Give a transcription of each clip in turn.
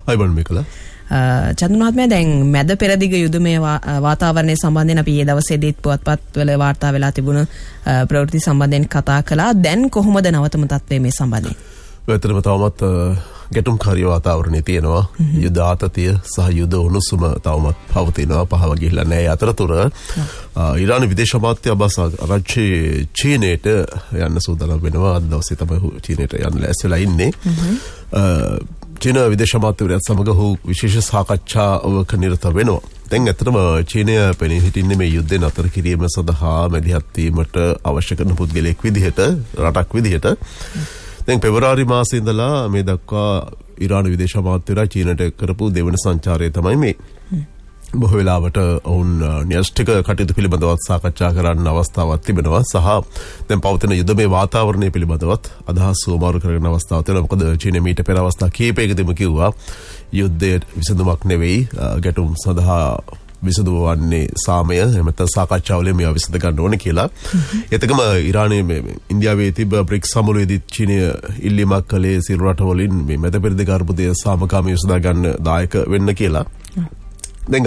අයිබන් මේකලා චන්දනාත්මය දැන් මැද පෙරදිග යුදමය වාතාවරණය සම්බන්ධයෙන් අපි ඊයේ දවසේදීත් පුවත්පත්වල වාර්තා වෙලා තිබුණු ප්‍රවෘත්ති සම්බන්ධයෙන් කතා කළා. දැන් කොහොමද නවතම තත්ත්වය මේ සම්බන්ධයෙන්? ඇත්තටම තවමත් ගැටුම්කාරී වාතාවරණය තියෙනවා. යුද ආතතිය සහ යුද උණුසුම තවමත් පවතිනවා. පහව ගිහිල්ලා නැහැ. අතරතුර ඉරාන විදේශ අමාත්‍ය අබ්බාස් අරච්චි චීනයට යන්න සූදානම් වෙනවා. අද දවසේ තමයි චීනයට යන්න ලෑස්තිලා ඉන්නේ. චීන විදේශ අමාත්‍යවරයාත් සමග ඔහු විශේෂ සාකච්ඡාවක නිරත වෙනවා. දැන් ඇත්තටම චීනය පෙනී සිටින්නේ මේ යුද්ධය නතර කිරීම සඳහා මැදිහත් වීමට අවශ්‍ය කරන පුද්ගලයෙක් විදිහට, රටක් විදිහට. දැන් පෙබරවාරි මාසයේ ඉඳලා මේ දක්වා ඉරාන විදේශ අමාත්‍යවරයා චීනට කරපු දෙවන සංචාරය තමයි මේ. බොහෝ වෙලාවට ඔවුන් න්‍යෂ්ටික කටයුතු පිළිබඳවත් සාකච්ඡා කරන්න අවස්ථාවක් තිබෙනවා. සහ දැන් පවතින යුද්ධමය වාතාවරණය පිළිබඳවත් අදහස් සුවමාරු කරගෙන අවස්ථාවක් තියෙනවා. මොකද චීනය මීට පෙර අවස්ථා කිහිපයකදීම කිව්වා යුද්ධයේ විසඳුමක් නෙවෙයි, ගැටුම් සඳහා විසඳුම වන්නේ සාමය, එහෙම නැත්නම් සාකච්ඡාවලින් මේවා විසඳ ගන්න ඕනේ කියලා. ඒතකම ඉරානයේ මේ ඉන්දියාවේ තිබ්බ බ්‍රික්ස් සමුළුවේදී චීනය ඉල්ලීමක් කළේ සියලු රටවලින් මේ මැද පෙරදිග අර්බුදය සාමකාමීව විසඳා ගන්න දායක වෙන්න කියලා. දැන්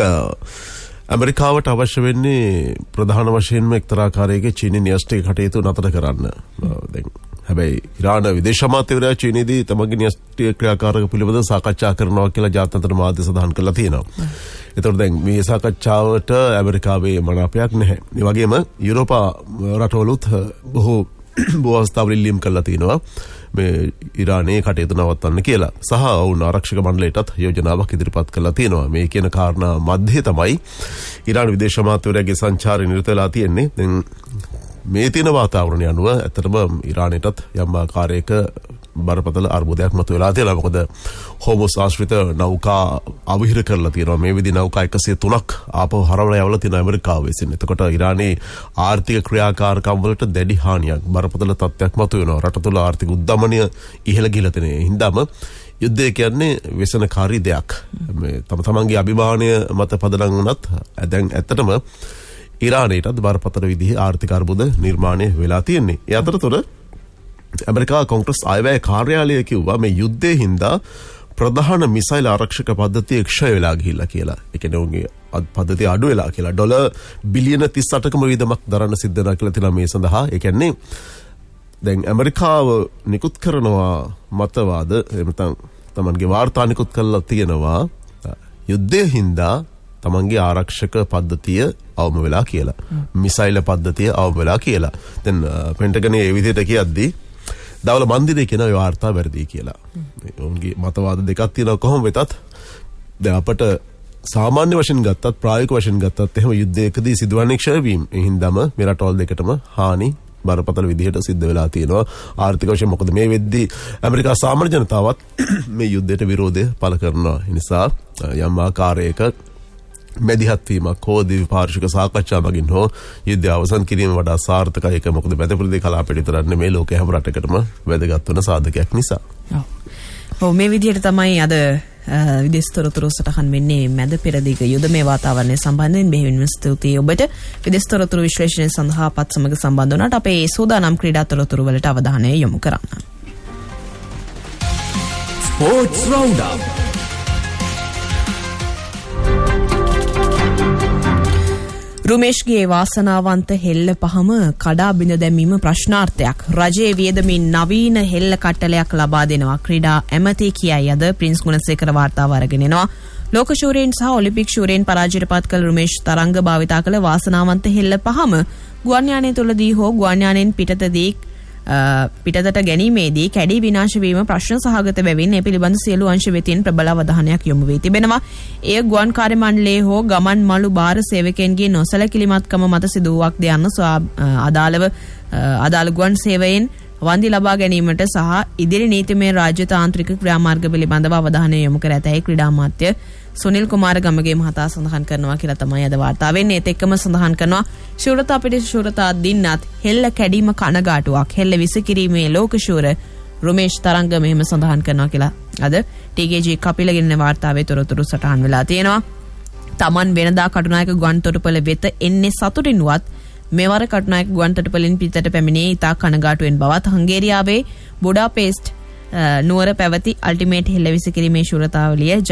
ඇමරිකාවට අවශ්‍ය වෙන්නේ ප්‍රධාන වශයෙන්ම එක්තරා ආකාරයක චීන න්‍යෂ්ටික කටයුතු නතර කරන්න. දැන් හැබැයි ඉරාන විදේශ අමාත්‍යවරයා චීනයේදී තමන්ගේ න්‍යෂ්ටික ක්‍රියාකාරක පිළිබඳව සාකච්ඡා කරනවා කියලා ජාත්‍යන්තර මාධ්‍ය සඳහන් කරලා තියෙනවා. ඒතකොට දැන් මේ සාකච්ඡාවට ඇමරිකාවේ මනාපයක් නැහැ. ඒ වගේම යුරෝපා රටවලුත් බොහෝ අවස්ථාවල ඉල්ලීම් කරලා තිනවා මේ ඉරානයේ කටයුතු නවත්තන්න කියලා. සහ ඔවුන් ආරක්ෂක මණ්ඩලයටත් යෝජනාවක් ඉදිරිපත් කරලා තියෙනවා. මේ කියන කාරණා මැද්දේ තමයි ඉරාන විදේශ අමාත්‍යවරයාගේ සංචාරය නිරත වෙලා තියෙන්නේ. දැන් මේ තියෙන වාතාවරණය අනුව ඇත්තටම ඉරානයටත් යම් ආකාරයක බරපතල අර්බුදයක් මතුවලා තියෙනවා. මොකද හෝමස් ආශ්‍රිත නෞකා අවහිර කරලා තියෙනවා. මේ විදි නෞකා 103ක් ආපහු හරවලා යවලා තියෙනවා ඇමරිකාව විසින්. එතකොට ඉරානයේ ආර්ථික ක්‍රියාකාරකම් වලට දැඩි හානියක්, බරපතල තත්ත්වයක් මතුවෙනවා. රට තුළ ආර්ථික උද්දමනය ඉහළ ගිහලා තියෙන හින්දාම යුද්ධය කියන්නේ ව්‍යසනකාරී දෙයක්. මේ තමන්ගේ අභිමානය මත පදනම් වුණත් දැන් ඇත්තටම ඉරානයටත් බරපතල විදිහේ ආර්ථික අර්බුද නිර්මාණය වෙලා තියෙන්නේ. ඒ අතරතුර ඇමරිකා කොංග්‍රස් අයවැය කාර්යාලය කිව්වා මේ යුද්ධයේ හින්දා ප්‍රධාන මිසයිල් ආරක්ෂක පද්ධතිය ක්ෂය වෙලා ගිහිල්ලා කියලා. ඒ කියන්නේ උන්ගේ පද්ධතිය අඩු වෙලා කියලා. ඩොලර් බිලියන 38කම වියදමක් දරන්න සිද්ධ වෙනවා කියලා තියෙනවා මේ සඳහා. ඒ කියන්නේ දැන් ඇමරිකාව නිකුත් කරනවා මතවාද, එහෙම නැත්නම් තමන්ගේ වාර්තා නිකුත් කරලා තියෙනවා යුද්ධයේ හින්දා තමන්ගේ ආරක්ෂක පද්ධතිය අවම වෙලා කියලා. මිසයිල් පද්ධතිය අවම වෙලා කියලා. දැන් පෙන්ටගනේ ඒ විදිහට කියද්දී දවල මන්දිරේ කියන ඒ වාර්තා වැරදි කියලා. උන්ගේ මතවාද දෙකක් තියෙනවා. කොහොම වෙතත් දැන් අපට සාමාන්‍ය වශයෙන් ගත්තත් ප්‍රායෝගික වශයෙන් ගත්තත් එහෙම යුද්ධයකදී සිදුවන්නේ ක්ෂය වීම. ඒ හින්දාම මේ රටවල් දෙකටම හානි බරපතල විදිහට සිද්ධ වෙලා තියෙනවා ආර්ථික වශයෙන්. මොකද මේ වෙද්දී ඇමරිකා සාමාන්‍ය ජනතාවත් මේ යුද්ධයට විරෝධය පළ කරනවා. ඒ නිසා යම් ආකාරයක මැදිහත් වීමක් හෝ ද්විපාර්ශ්වික සාකච්ඡා මගින් හෝ යුද්ධය අවසන් කිරීම වඩා සාර්ථකයි. ඒක මොකද මැද පෙරදිග කලාපයට විතරක් නෙමෙයි ලෝකයේ හැම රටකටම වැදගත් වෙන සාධකයක් නිසා. ඔව් මේ විදිහට තමයි අද විදේශ තොරතුරු සටහන් වෙන්නේ මැද පෙරදිග යුදමය වාතාවරණය සම්බන්ධයෙන්. බෙහෙවින්ම ස්තුතියි ඔබට විදේශ තොරතුරු විශ්ලේෂණය සඳහා අපත් සමග සම්බන්ධ වුණාට. අපේ සෝදානම් ක්‍රීඩා තොරතුරු වලට අවධානය යොමු කරන්න. Sports round up. රුමේෂ්ගේ වාසනාවන්ත හෙල්ල පහම කඩා බිඳ දැමීම ප්‍රශ්නාර්ථයක්. රජයේ වියදමින් නවීන හෙල්ල කට්ටලයක් ලබා දෙනවා. ක්‍රීඩා ඇමති කියයි අද ප්‍රින්ස් ගුණසේකර වාර්තාව අරගෙන එනවා. ලෝක ශූරයන් සහ ඔලිම්පික් ශූරයන් පරාජයට පත් කළ රුමේෂ් තරංග භාවිතා කළ වාසනාවන්ත හෙල්ල පහම ගුවන් යානය තුළදී හෝ ගුවන් යානයෙන් පිටතට ගැනීමේදී කැඩී විනාශ වීම ප්‍රශ්න සහගත බැවින් ඒ පිළිබඳ සියලු අංශ වෙතින් ප්‍රබල අවධානයක් යොමු වී තිබෙනවා. එය ගුවන් කාර්ය මණ්ඩලයේ හෝ ගමන් මළු භාර සේවකයන්ගේ නොසැලකිලිමත්කම මත සිදුවක් ද යන්න අදාළ ගුවන් සේවයෙන් වන්දි ලබා ගැනීමට සහ ඉදිරි නීතිමය රාජ්‍ය තාන්ත්‍රික ක්‍රියාමාර්ග පිළිබඳව අවධානය යොමු කර ඇතැයි ක්‍රීඩා අමාත්‍ය සුනිල් කුමාර ගමගේ මහතා සඳහන් කරනවා කියලා තමයි අද වාර්තා වෙන්නේ. ඒත් එක්කම සඳහන් කරනවා ශූරතා පිටිස ශූරතා දින්නත් හෙල්ල කැඩීම කනගාටුවක්. හෙල්ල විසිකිරීමේ ලෝක ශූර රුමේෂ් තරංග මෙහෙම සඳහන් කරනවා කියලා අද TKG කපිලගෙන වාර්තාවේ තොරතුරු සටහන් වෙලා තියෙනවා. Taman වෙනදා කටුනායක ගුවන් තොටුපළ වෙත එන්නේ සතුටින්වත් මෙවර කටුනායක ගුවන් තොටුපළින් පිටට පැමිණේ ඉතා කනගාටුවෙන් බවත් හංගේරියාවේ බුඩාපෙස්ට් නුවර පැවති අල්ටිමේට් හෙල්ල විසිකිරීමේ ශූරතාවලිය